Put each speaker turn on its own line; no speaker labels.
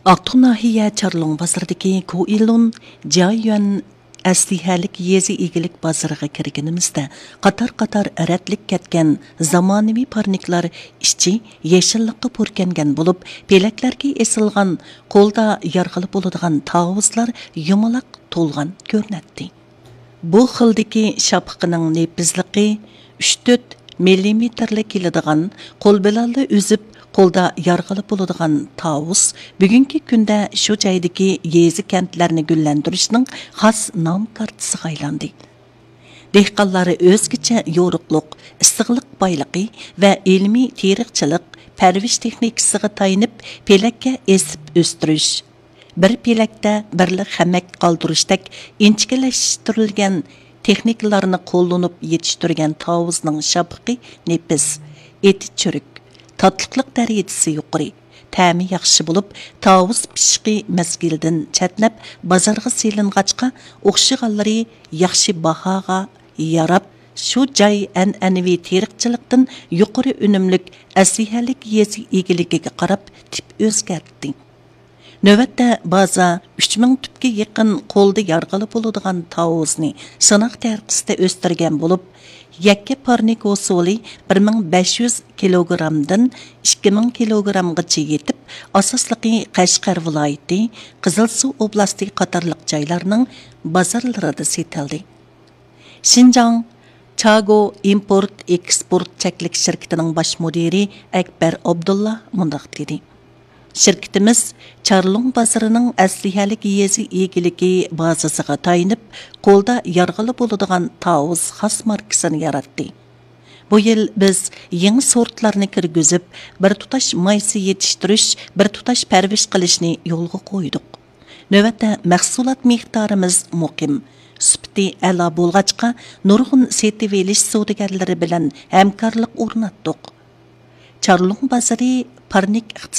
Aqtoq nahiye Charlong bazardagi Koilun Jayuan əslihəlik yezi egilik bazarıga kirganimizda qatar rətlik ketgan zamonaviy parniklar ishchi yeshillikqa purkangan bo'lib, pelaklarga esilgan qo'lda yarg'ili bo'ladigan tavuzlar yumaloq to'lgan ko'rinadi. Bu xildagi shapqining nepizligi 3-4 millimetrlik keladigan qo'l bilan o'zib qo'lda yarg'ili bo'ladigan tavus bugungi kunda shu joydagi yezi kentlarni gullantirishning xos nom kartasiga aylandi. Dehqonlar o'zgacha yo'riqliq, issiqlik boyligi va ilmiy teriqchilik parvish texnikasiga tayinib pelakka esib o'stirish, bir pelakda birlik hamak qoldirishdek inchikilashtirilgan texnikalarni qo'llanib yetishtirgan tavuzning shapqi nepiz, eti churuk, tatlıqlıq dərəcəsi yuqori, təmi yaxşı bulub, tavus pişqi məzgildən çətnəb, bazarğa selinğaçqa, oxşiğanları yaxşı bahağa yarab, şu cay ənənevi teriqçılıqdan yuqori ünümlük əslihəlik yezi egiligiga qarab tip özgərtdi. Növətdə baza 3000 tüpke yaqın qo'lda yarg'ili bo'ladigan tavuzni sınaq tərqisida o'stirgan bo'lib, yakka parnik usuli 1500 kilogramdan 2000 kilogramgacha yetib, asosligi Qashqar viloyati, Qizilsuv oblasti qatorliq joylarning bozorlarida setildi. Xinjiang Chago Import Export cheklik shirkatining bosh mudiri Akbar Abdullah mundaq dedi. Şirketimiz Charlong bazarının əslihəlik yezi egiligi bazasıga tayinib, qo'lda yarg'ili bo'ladigan tavus xas markasini yaratdi. Bu yil biz yangi sortlarni kirgizib, bir tutash maysi yetishtirish, bir tutash parvish qilishni yo'lga qo'ydik. Navbatda mahsulot miqdorimiz muqim, sifati a'lo bo'lg'achqa nurg'un setib elish savdogarlari bilan hamkorlik o'rnatdik. Charlong bazari parnik